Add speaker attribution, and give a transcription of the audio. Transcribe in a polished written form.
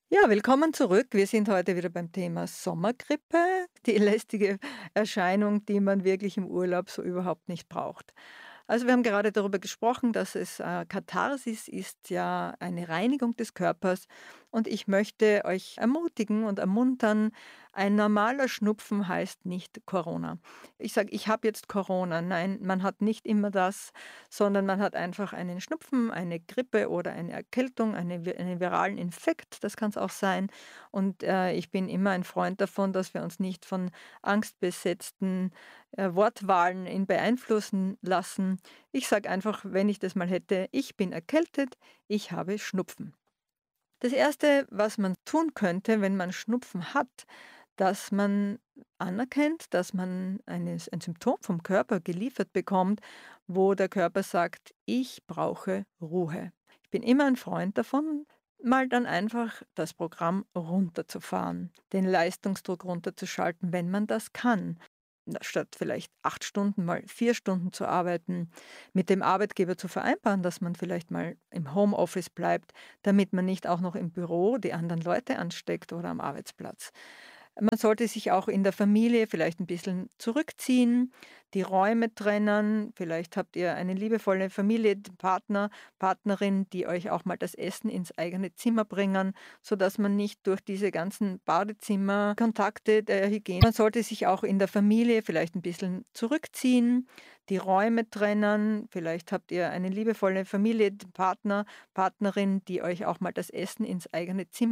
Speaker 1: Ja, willkommen zurück. Wir sind heute wieder beim Thema Sommergrippe, die lästige Erscheinung, die man wirklich im Urlaub so überhaupt nicht braucht. Also wir haben gerade darüber gesprochen, dass Katharsis ist ja eine Reinigung des Körpers und ich möchte euch ermutigen und ermuntern, ein normaler Schnupfen heißt nicht Corona. Ich sage, ich habe jetzt Corona. Nein, man hat nicht immer das, sondern man hat einfach einen Schnupfen, eine Grippe oder eine Erkältung, einen viralen Infekt, das kann es auch sein. Und ich bin immer ein Freund davon, dass wir uns nicht von angstbesetzten Wortwahlen beeinflussen lassen. Ich sage einfach, wenn ich das mal hätte, ich bin erkältet, ich habe Schnupfen. Das Erste, was man tun könnte, wenn man Schnupfen hat, dass man anerkennt, dass man ein Symptom vom Körper geliefert bekommt, wo der Körper sagt, ich brauche Ruhe. Ich bin immer ein Freund davon, mal dann einfach das Programm runterzufahren, den Leistungsdruck runterzuschalten, wenn man das kann. Statt vielleicht 8 Stunden mal 4 Stunden zu arbeiten, mit dem Arbeitgeber zu vereinbaren, dass man vielleicht mal im Homeoffice bleibt, damit man nicht auch noch im Büro die anderen Leute ansteckt oder am Arbeitsplatz. Man sollte sich auch in der Familie vielleicht ein bisschen zurückziehen, die Räume trennen. Vielleicht habt ihr eine liebevolle Familie, Partner, Partnerin, die euch auch mal das Essen ins eigene Zimmer bringen, sodass man nicht durch diese ganzen Badezimmerkontakte der Hygiene. Man sollte sich auch in der Familie vielleicht ein bisschen zurückziehen, die Räume trennen. Vielleicht habt ihr eine liebevolle Familie, Partner, Partnerin, die euch auch mal das Essen ins eigene Zimmer